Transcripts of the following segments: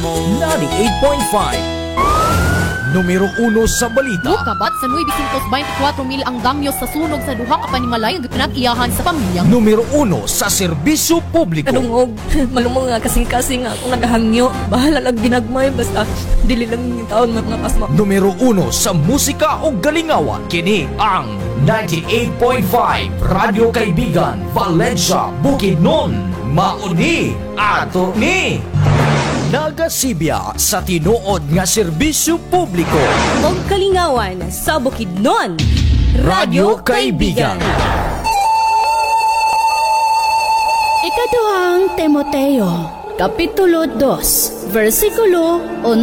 98.5 Numero 1 sa balita. Kabat sa 924 mil ang damyo sa sunog sa duha ka panimalay nga pinag-iyahan sa pamilya. Numero 1 sa serbisyo publiko. Kanungog, malumong nga kasing-kasing nga akong nagahangyo. Bahala lang ginagmay, basta dili lang yung taon mga pasma. Numero 1 sa musika o galingawan. Kini ang 98.5 Radio Kaibigan, Valencia, Bukidnon. Mauni ato ni Nagasibya sa tinuod nga serbisyo publiko. Og kalingawan sa Bukidnon, Radio Kaibigan. Ikaduhang Timoteo, Kapitulo 2, versikulo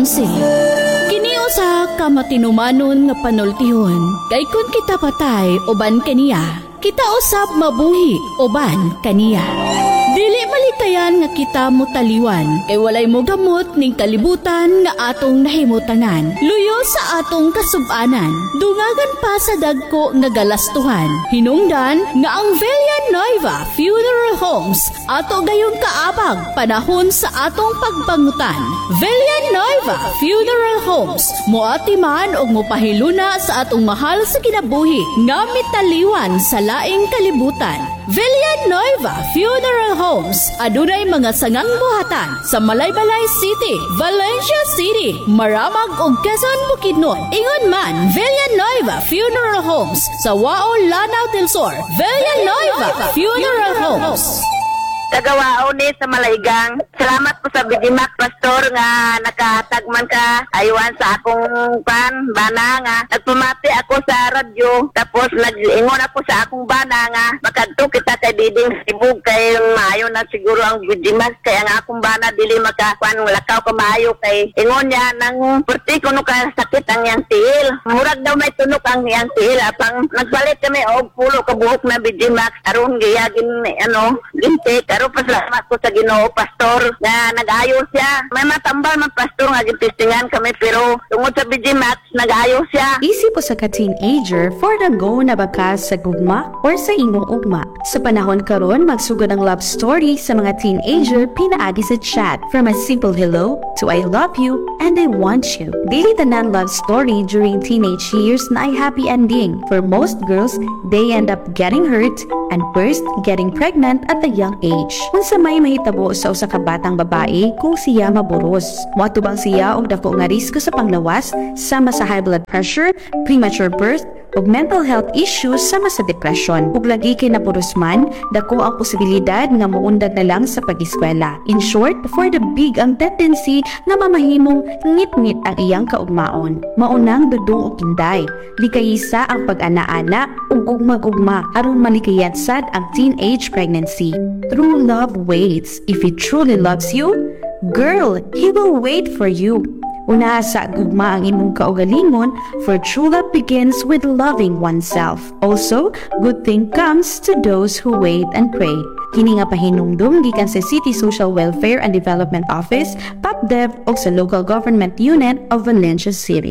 11. Kiniusa ka matinumanon nga panultihon, kay kun kita patay uban kaniya, kita usab mabuhi uban kaniya. Dili malikayan nga kita mo taliwan, kay walay mo gamot ning kalibutan nga atong nahimutanan. Luyo sa atong kasubanan, dungagan pa sa dagko nga galastuhan. Hinungdan nga ang Villanueva Funeral Homes ato gayong kaabag panahon sa atong pagbangutan. Villanueva Funeral Homes moati man og mopahiluna sa atong mahal sa kinabuhi nga mitaliwan sa laing kalibutan. Villanueva Funeral Homes adunay mga sangang buhatan sa Malaybalay City, Valencia City, Maramag ug Quezon, Bukidnon. Ingon man Villanueva Funeral Homes sa Wao, Lanao del Sur. Villanueva Funeral Homes. Tagawao ni sa Malaygang. Salamat po sa Bidimak Pastor nga nakatagman ka aywan sa akong bana nga nagpumati ako sa radyo tapos nag-ingon ako sa akong bana nga makadto kita kay Diding Sibug kay maayo na siguro ang Bidimak kay ang akong bana dili makakuan lakaw ka maayo kay ingon niya nang perti kuno ka sakit ang yang tiil murag daw may tunok ang yang tiil apang nagpalit kami og pulo ka buhok na Bidimak aron giyagin gintik pero pasalamat ko sa Ginoo Pastor na nag-ayos siya. May matambal man Pastor nga gipistingan kami pero tungod sa BG-Max nag-ayos siya. Easy po sa ka-teenager for the go na bakas sa gugma or sa imong ugma. Sa panahon karon magsugod ang love story sa mga teenager pinaagi sa chat. From a simple hello to I love you and I want you. Dili tanan love story during teenage years na ay happy ending. For most girls, they end up getting hurt and first getting pregnant at a young age. Unsa may mahitabo sa usa ka batang babae kung siya maburos. Watubang siya og dako nga risko sa panglawas sama sa high blood pressure, premature birth, ug mental health issues sama sa depression. Ug lagi kay napuros man, dako ang posibilidad nga muundag na lang sa pag-eskwela. In short, for the big ang tendency nga mamahimong ngit-ngit ang iyang kaugmaon. Maunang dudong o kinday, likayisa ang pag-ana-ana ug ugma-ugma aron malikayan sad ang teenage pregnancy. True love waits. If he truly loves you, girl, he will wait for you. Una sa gugma ang imong kaugalingon, for true love begins with loving oneself. Also, good thing comes to those who wait and pray. Kini nga pahinumdum gikan sa City Social Welfare and Development Office, PAPDEV o sa Local Government Unit of Valencia City.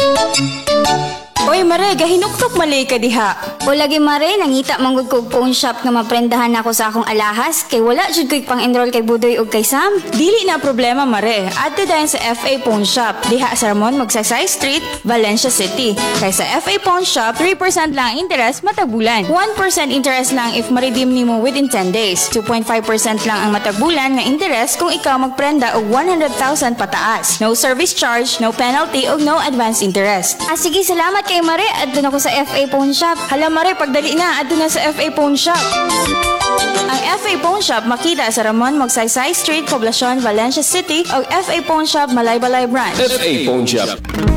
Oy Mare, gahinuktok malay ka diha. O lagi Mare, nangita manggod kog phone shop nga maprendahan ako sa akong alahas kay wala jud ko'y pang-enroll kay Budoy ug kay Sam. Dili na problema Mare, adto dayon sa FA Phone Shop diha sa Ramon Magsaysay Street, Valencia City. Kay sa FA Phone Shop, 3% lang interest matag bulan. 1% interest lang if ma-redeem nimo within 10 days. 2.5% lang ang matag bulan nga interest kung ikaw magprenda og 100,000 pataas. No service charge, no penalty ug no advance interest. Sige, salamat kay Mare, adto na ko sa FA Phone Shop. Hala Mare, pagdali na, adto na sa FA Phone Shop. Ang FA Phone Shop makita sa Ramon Magsaysay Street, Poblacion, Valencia City o FA Phone Shop Malaybalay Branch. FA Phone Shop.